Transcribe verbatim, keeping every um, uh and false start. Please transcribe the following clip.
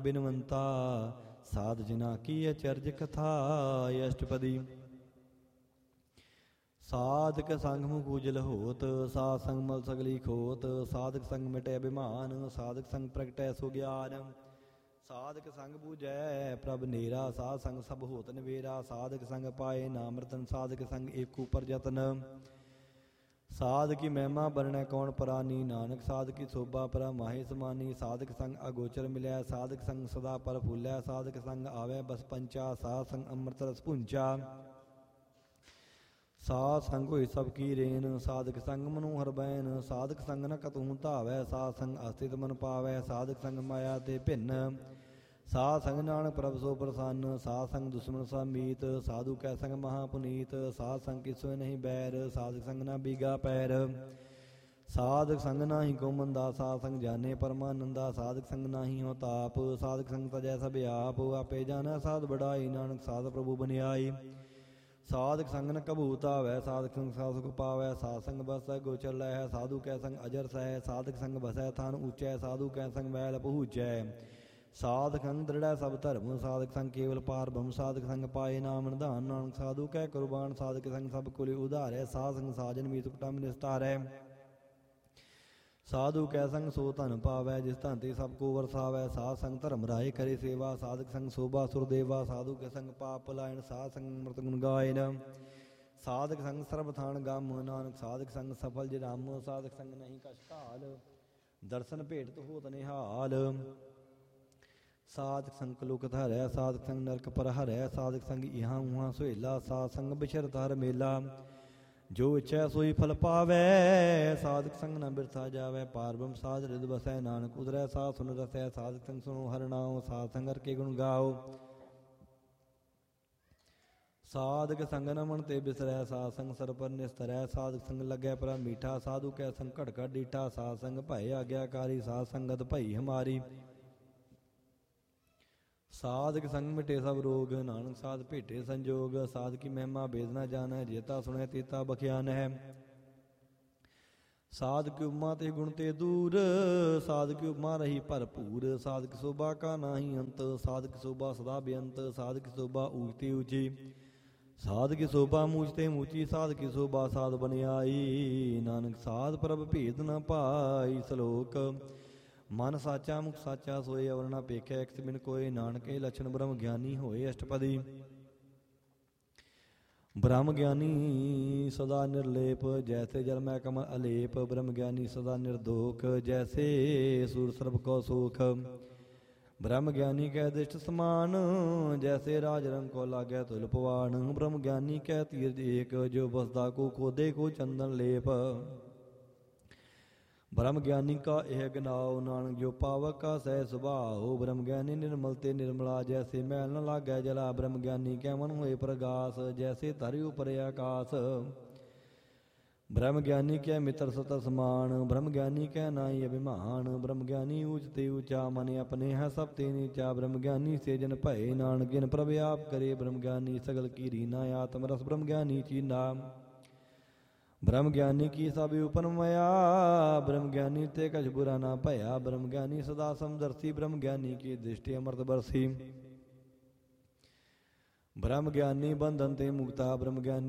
ਬਿਨਵੰਤਾ ਸਾਧ ਜਨਾ ਕੀ ਅਚਰਜ ਕਥਾ। ਅਸ਼ਟਪਦੀ। ਸਾਧਕ ਸੰਗ ਮੁਖ ਉਜਲ ਹੋਤ, ਸਾਧ ਸੰਗ ਮਲ ਸਗਲੀ ਖੋਤ। ਸਾਧਕ ਸੰਗ ਮਿਟੈ ਅਭਿਮਾਨ, ਸਾਧਕ ਸੰਗ ਪ੍ਰਗਟੈ ਸੋ ਗਿਆਨ। ਸਾਧਕ ਸੰਗ ਬੂਝੈ ਪ੍ਰਭ ਨੇਰਾ, ਸਾਧ ਸੰਗ ਸਭ ਹੋਤ ਨਿਵੇਰਾ। ਸਾਧਕ ਸੰਗ ਪਾਏ ਨਾਮ ਰਤਨ, ਸਾਧਕ ਸੰਗ ਏਕੂ ਪਰਜਤਨ। ਸਾਧ ਕੀ ਮਹਿਮਾ ਬਰਣੈ ਕੌਣ ਪਰਾਨੀ, ਨਾਨਕ ਸਾਧ ਕੀ ਸੋਭਾ ਪਰਾ ਮਾਹੇ ਸਮਾਨੀ। ਸਾਧਕ ਸੰਗ ਅਗੋਚਰ ਮਿਲਿਆ, ਸਾਧਕ ਸੰਗ ਸਦਾ ਪਰ ਫੁੱਲਿਆ। ਸਾਧਕ ਸੰਗ ਆਵੈ ਬਸ ਪੰਚਾ, ਸਾਧ ਸੰਗ ਅੰਮ੍ਰਿਤ ਰਸ ਭੁੰਚਾ। ਸਾਧ ਸੰਗ ਹੋਈ ਸਭ ਕੀ ਰੇਨ, ਸਾਧਕ ਸੰਗ ਮਨੁ ਹਰਿ ਬੈਨ। ਸਾਧਕ ਸੰਗ ਨ ਕਤਹੂ ਧਾਵੈ, ਸਾਧ ਸੰਗ ਅਸਥਿਤ ਮਨ ਪਾਵੈ। ਸਾਧਕ ਸੰਗ ਮਾਇਆ ਤੇ ਭਿੰਨ, ਸਾਧ ਸੰਗ ਨਾਨਕ ਪ੍ਰਭ ਸੋ ਪ੍ਰਸੰਨ। ਸਾਧ ਸੰਗ ਦੁਸ਼ਮਨ ਸਾ ਮੀਤ, ਸਾਧੂ ਕੈ ਸੰਗ ਮਹਾ ਪੁਨੀਤ। ਸਾਧ ਸੰਗ ਕਿਸੁ ਨਹੀਂ ਬੈਰ, ਸਾਧਕ ਸੰਗ ਨਾ ਬੀਗਾ ਪੈਰ। ਸਾਧਕ ਸੰਗ ਨਾਹੀ ਕੋ ਮੰਦਾ, ਸਾਧ ਸੰਗ ਜਾਣੇ ਪਰਮਾਨੰਦਾ। ਸਾਧਕ ਸੰਗ ਨਾਹੀ ਹੋ ਤਾਪ, ਸਾਧਕ ਸੰਗ ਤਜੈ ਸਭ ਆਪ। ਆਪੇ ਜਾਣੈ ਸਾਧ ਬੜਾਈ, ਨਾਨਕ ਸਾਧ ਪ੍ਰਭੂ ਬਨਿਆਈ। ਸਾਧਕ ਸੰਗ ਨ ਕਭੂ ਧਾਵੈ, ਸਾਧਕ ਸੰਗ ਸਾਧ ਸੁਖ ਪਾਵੈ। ਸਾਧ ਸੰਗ ਬਸੈ ਗੋਚਰ ਲਹੈ, ਸਾਧੂ ਕੈ ਸੰਗ ਅਜਰ ਸਹਿ। ਸਾਧਕ ਸੰਗ ਬਸੈ ਥਾਨ ਊਚੈ, ਸਾਧੂ ਕੈ ਸੰਗ ਮੈਲ ਪਹੂਚੈ। ਸਾਧਕ ਸੰਗ ਦ੍ਰਿੜੈ ਸਭ ਧਰਮ, ਸਾਧਕ ਸੰਗ ਕੇਵਲ ਪਾਰ ਬ੍ਰਹਮ। ਸਾਧਕ ਸੰਗ ਪਾਏ ਨਾਮ ਨਿਧਾਨ, ਨਾਨਕ ਸਾਧੂ ਕੈ ਕੁਰਬਾਨ। ਸਾਧਕ ਸੰਗ ਸਭ ਕੁਲ ਉਧਾਰੈ, ਸਾਧ ਸੰਗ ਸਾਜਨ ਮੀਤ ਕੁਟੰਬ ਨਿਸਤਾਰੈ। ਸਾਧੂ ਕੈ ਸੰਗ ਸੋ ਧਨ ਪਾਵੈ, ਜਿਸ ਧਨ ਤੇ ਸਭ ਕੋ ਵਰਸਾਵੈ। ਸਾਧ ਸੰਗ ਧਰਮ ਰਾਏ ਕਰੇ ਸੇਵਾ, ਸਾਧਕ ਸੰਗ ਸੋਭਾ ਸੁਰਦੇਵਾ। ਸਾਧੂ ਕੈ ਸੰਗ ਪਾਪ ਪਲਾਇਨ, ਸਾਧ ਸੰਗ ਅੰਮ੍ਰਿਤ ਗੁਣ ਗਾਇਨ। ਸਾਧਕ ਸੰਗ ਸਰਬ ਥਾਨ ਗਮ, ਨਾਨਕ ਸਾਧਕ ਸੰਗ ਸਫਲ ਜਨਮ। ਸਾਧਕ ਸੰਗ ਨਹੀਂ ਕਛ ਘਾਲ, ਦਰਸ਼ਨ ਭੇਟਤ ਹੋਤ ਨਿਹਾਲ। ਸਾਧਕ ਸੰਗ ਕਲੁਕ ਧਰੈ, ਸਾਧਕ ਸੰਗ ਨਰਕ ਪਰ ਹਰੈ। ਸਾਧਕ ਸੰਗ ਇਹਾਂ ਉਹਾਂ ਸੁਹੇਲਾ, ਸਾਧ ਸੰਗ ਬਿਛਰਤ ਹਰ ਮੇਲਾ। ਜੋ ਇੱਛੈ ਸੋਈ ਫਲ ਪਾਵੈ, ਸਾਧਕ ਸੰਗ ਨ ਬਿਰਥਾ ਜਾਵੈ। ਪਾਰ ਬ੍ਰਹਮ ਸਾਧ ਰਿਦ ਵਸੈ, ਨਾਨਕ ਉਦਰੈ ਸਾਧ ਸੁਨ ਰਸੈ। ਸਾਧਕ ਸੰਗ ਸੁਣੋ ਹਰਿ ਨਾਉ, ਸਾਧ ਸੰਗ ਹਰਿ ਕੇ ਗੁਣ ਗਾਓ। ਸਾਧਕ ਸੰਗ ਨ ਮਨ ਤੇ ਬਿਸਰੈ, ਸਾਧ ਸੰਗ ਸਰ ਪਰ ਨਿਸਤਰੈ। ਸਾਧਕ ਸੰਗ ਲੱਗੈ ਪਰਾ ਮੀਠਾ, ਸਾਧੂ ਕੈ ਸੰਗ ਘਟ ਘਟ ਡੀਠਾ। ਸਾਧ ਸੰਗ ਭਏ ਆਗਿਆਕਾਰੀ, ਸਾਧ ਸੰਗਤ ਭਈ ਹਮਾਰੀ। ਸਾਧਕ ਸੰਗ ਮਿਟੇ ਸਭ ਰੋਗ, ਨਾਨਕ ਸਾਧ ਭੇਟੇ ਸੰਜੋਗ। ਸਾਧ ਕੀ ਮਹਿਮਾ ਬੇਦ ਨ ਜਾਣੈ, ਜੇਤਾ ਸੁਣੈ ਤੇਤਾ ਬਖਿਆਨ ਹੈ। ਸਾਧ ਕੀ ਉਪਮਾ ਤੇ ਗੁਣ ਤੇ ਦੂਰ, ਸਾਧ ਕੀ ਉਪਮਾ ਰਹੀ ਭਰਪੂਰ। ਸਾਧਕ ਸੋਭਾ ਕਾ ਨਾਹੀ ਅੰਤ, ਸਾਧਕ ਸੋਭਾ ਸਦਾ ਬੇਅੰਤ। ਸਾਧਕ ਸੋਭਾ ਊਚ ਤੇ ਊਚੀ, ਸਾਧ ਕੀ ਸੋਭਾ ਮੂਚ ਤੇ ਮੂਚੀ। ਸਾਧ ਕੀ ਸੋਭਾ ਸਾਧ ਬਨਿਆਈ, ਨਾਨਕ ਸਾਧ ਪ੍ਰਭ ਭੇਦ ਨ ਪਾਈ। ਸਲੋਕ। ਮਨ ਸਾਚਾ ਮੁਖ ਸਾਚਾ ਸੋਏ, ਅਵਰ ਨਾ ਪੇਖੈ ਇਕ ਬਿਨ ਕੋਏ। ਨਾਨਕ ਇਹ ਲੱਛਣ ਬ੍ਰਹਮ ਗਿਆਨੀ ਹੋਏ। ਅਸ਼ਟਪਦੀ। ਬ੍ਰਹਮ ਗਿਆਨੀ ਸਦਾ ਨਿਰਲੇਪ, ਜੈਸੇ ਜਲ ਮੈ ਕਮਲ ਅਲੇਪ। ਬ੍ਰਹਮ ਗਿਆਨੀ ਸਦਾ ਨਿਰਦੋਖ, ਜੈਸੇ ਸੂਰ ਸਰਬ ਕੋ ਸੂਖ। ਬ੍ਰਹਮ ਗਿਆਨੀ ਕੈ ਦਿਸ਼ਟ ਸਮਾਨ, ਜੈਸੇ ਰਾਜ ਰੰਗ ਕੋ ਲਾਗੈ ਤੁਲ ਪਵਾਨ। ਬ੍ਰਹਮ ਗਿਆਨੀ ਕੈ ਤੀਰਜ ਏਕ, ਜੋ ਬਸਦਾ ਕੋ ਖੋਦੇ ਕੋ ਚੰਦਨ ਲੇਪ। ਬ੍ਰਹਮ ਗਿਆਨੀ ਕਾ ਇਹ ਗਨਾਉ, ਨਾਨਕ ਜੋ ਪਾਵਕ ਕਾ ਸਹਿ ਸੁਭਾਉ। ਬ੍ਰਹਮ ਗਿਆਨੀ ਨਿਰਮਲ ਤੇ ਨਿਰਮਲਾ, ਜੈਸੇ ਮੈਲ ਨ ਲਾਗੈ ਜਲਾ। ਬ੍ਰਹਮ ਗਿਆਨੀ ਕੈ ਮਨ ਹੋਏ ਪ੍ਰਗਾਸ, ਜੈਸੇ ਧਰਿ ਉਪਰ ਆਕਾਸ। ਬ੍ਰਹਮ ਗਿਆਨੀ ਕੈ ਮਿੱਤਰ ਸਤ ਸਮਾਨ, ਬ੍ਰਹਮ ਗਿਆਨੀ ਕੈ ਨਾਹੀ ਅਭਿਮਾਨ। ਬ੍ਰਹਮ ਗਿਆਨੀ ਊਚ ਤੇ ਊਚਾ, ਮਨ ਆਪਣੇ ਹੈ ਸਭ ਤੇ ਨੀਚਾ। ਬ੍ਰਹਮ ਗਿਆਨੀ ਸੇ ਜਨ ਭਏ, ਨਾਨਕ ਜਿਨ ਪ੍ਰਭ ਆਪ ਕਰੇ। ਬ੍ਰਹਮ ਗਿਆਨੀ ਸਗਲ ਕੀ ਰੀਨਾ, ਆਤਮ ਰਸ ਬ੍ਰਹਮ ਗਿਆਨੀ ਚੀਨਾ। ਬ੍ਰਹਮ ਗਿਆਨੀ ਕੀ ਸਭ ਉਪਨ ਮਇਆ, ਬ੍ਰਹਮ ਗਿਆਨੀ ਤੇ ਕਛ ਬੁਰਾ ਨਾ ਭਇਆ। ਬ੍ਰਹਮ ਗਿਆਨੀ ਸਦਾ ਸਮਦਰਸੀ, ਬ੍ਰਹਮ ਗਿਆਨੀ ਕੀ ਦ੍ਰਿਸ਼ਟੀ ਅੰਮ੍ਰਿਤ ਬਰਸੀ। ਬ੍ਰਹਮ ਗਿਆਨੀ ਬੰਧਨ ਤੇ ਮੁਕਤਾ, ਬ੍ਰਹਮ ਗਿਆਨੀ